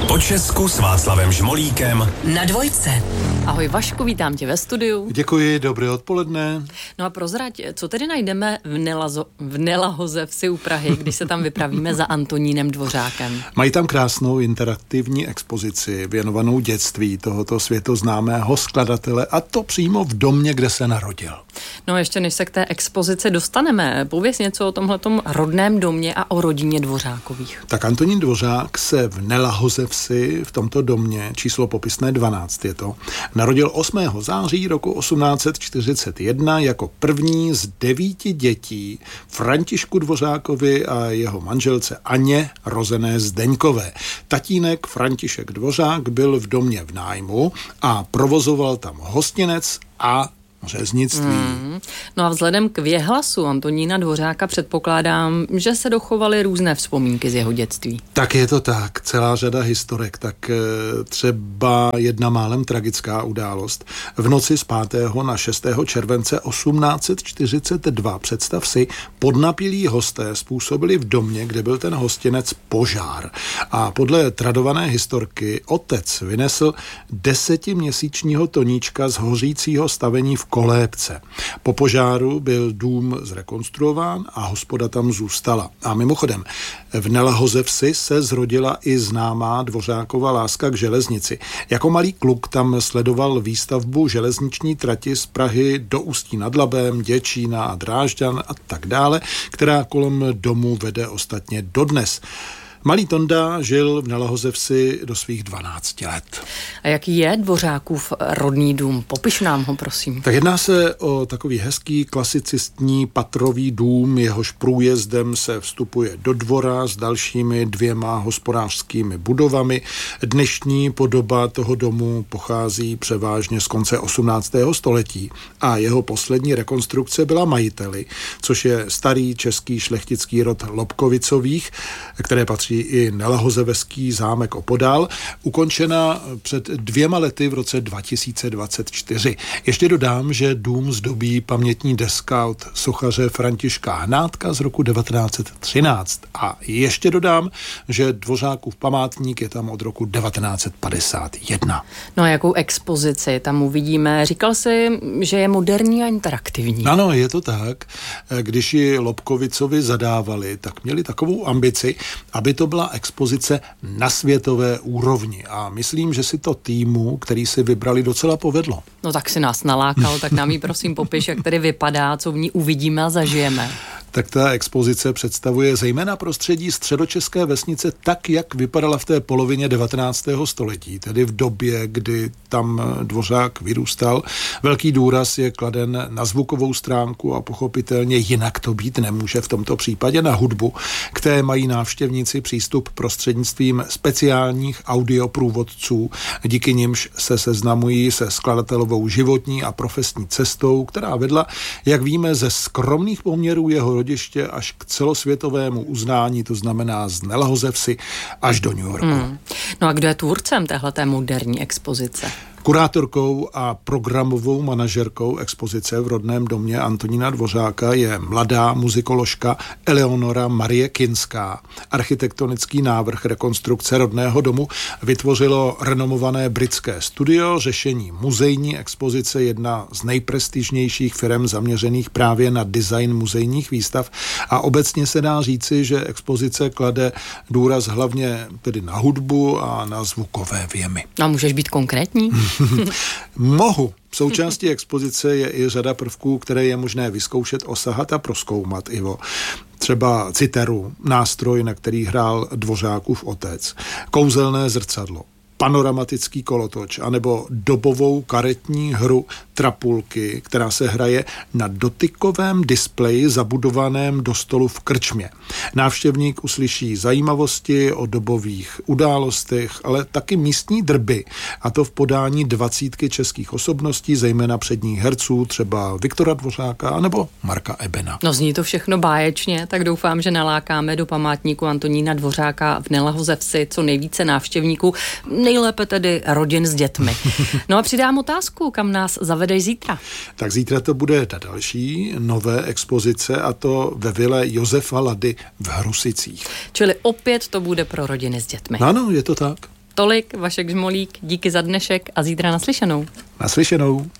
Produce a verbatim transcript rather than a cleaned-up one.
Po Česku s Václavem Žmolíkem na Dvojce. Ahoj Vašku, vítám tě ve studiu. Děkuji, dobré odpoledne. No a prozrať, co tedy najdeme v, Nelazo, v Nelahoze vsi u Prahy, když se tam vypravíme za Antonínem Dvořákem? Mají tam krásnou interaktivní expozici věnovanou dětství tohoto světoznámého skladatele, a to přímo v domě, kde se narodil. No ještě než se k té expozici dostaneme, pověz něco o tomhletom rodném domě a o rodině Dvořákových. Tak Antonín Dvořák se v Nelahoze vsi, v tomto domě, číslo popisné dvanáct je to, narodil osmého září roku osmnáct set čtyřicet jedna jako první z devíti dětí Františku Dvořákovi a jeho manželce Aně, rozené Zdeňkové. Tatínek František Dvořák byl v domě v nájmu a provozoval tam hostinec a řeznictví. Mm. No a vzhledem k věhlasu Antonína Dvořáka předpokládám, že se dochovaly různé vzpomínky z jeho dětství. Tak je to tak, celá řada historek, tak třeba jedna málem tragická událost. V noci z pátého na šestého července osmnáct set čtyřicet dva, představ si, podnapilí hosté způsobili v domě, kde byl ten hostinec, požár. A podle tradované historky otec vynesl desetiměsíčního Toníčka z hořícího stavení v kolébce. Po požáru byl dům zrekonstruován a hospoda tam zůstala. A mimochodem, v Nelahoze vsi se zrodila i známá Dvořákova láska k železnici. Jako malý kluk tam sledoval výstavbu železniční trati z Prahy do Ústí nad Labem, Děčína a Drážďan a tak dále, která kolem domu vede ostatně dodnes. Malý Tonda žil v Nelahoze vsi do svých dvanácti let. A jaký je Dvořákův rodný dům? Popiš nám ho, prosím. Tak jedná se o takový hezký klasicistní patrový dům, jehož průjezdem se vstupuje do dvora s dalšími dvěma hospodářskými budovami. Dnešní podoba toho domu pochází převážně z konce osmnáctého století a jeho poslední rekonstrukce byla majiteli, což je starý český šlechtický rod Lobkovicových, které patří i Nelahozevský zámek opodál, ukončena před dvěma lety v roce dva tisíce dvacet čtyři. Ještě dodám, že dům zdobí pamětní deska od sochaře Františka Hnátka z roku devatenáct set třináct. A ještě dodám, že Dvořákův památník je tam od roku devatenáct set padesát jedna. No a jakou expozici tam uvidíme? Říkal jsi, že je moderní a interaktivní. Ano, je to tak. Když ji Lobkovicovi zadávali, tak měli takovou ambici, aby to byla expozice na světové úrovni. A myslím, že si to týmu, který si vybrali, docela povedlo. No tak si nás nalákal, tak nám ji prosím popiš, jak tedy vypadá, co v ní uvidíme a zažijeme. Tak ta expozice představuje zejména prostředí středočeské vesnice tak, jak vypadala v té polovině devatenáctého století, tedy v době, kdy tam Dvořák vyrůstal. Velký důraz je kladen na zvukovou stránku a pochopitelně jinak to být nemůže v tomto případě na hudbu, které mají návštěvníci přístup prostřednictvím speciálních audioprůvodců, díky nimž se seznamují se skladatelovou životní a profesní cestou, která vedla, jak víme, ze skromných poměrů jeho rodiště až k celosvětovému uznání, to znamená z Nelahoze vsi až do New Yorku. Hmm. No a kdo je tvůrcem téhleté moderní expozice? Kurátorkou a programovou manažerkou expozice v rodném domě Antonína Dvořáka je mladá muzikoložka Eleonora Marie Kinská. Architektonický návrh rekonstrukce rodného domu vytvořilo renomované britské studio. Řešení muzejní expozice, jedna z nejprestižnějších firem zaměřených právě na design muzejních výstav, a obecně se dá říci, že expozice klade důraz hlavně tedy na hudbu a na zvukové vjemy. A můžeš být konkrétní? Mohu. Součástí expozice je i řada prvků, které je možné vyzkoušet, osahat a prozkoumat, Ivo. Třeba citeru, nástroj, na který hrál Dvořákův otec, kouzelné zrcadlo, panoramatický kolotoč anebo dobovou karetní hru Trapulky, která se hraje na dotykovém displeji zabudovaném do stolu v krčmě. Návštěvník uslyší zajímavosti o dobových událostech, ale taky místní drby, a to v podání dvacítky českých osobností, zejména předních herců, třeba Viktora Dvořáka nebo Marka Ebena. No zní to všechno báječně, tak doufám, že nalákáme do památníku Antonína Dvořáka v Nelahoze vsi co nejvíce návštěvníků, nejlépe tedy rodin s dětmi. No a přidám otázku, kam nás zavedeš zítra? Tak zítra to bude ta další nové expozice, a to ve vile Josefa Lady v Hrusicích. Čili opět to bude pro rodiny s dětmi. Ano, je to tak. Tolik, Vašek Žmolík, díky za dnešek a zítra naslyšenou. Naslyšenou.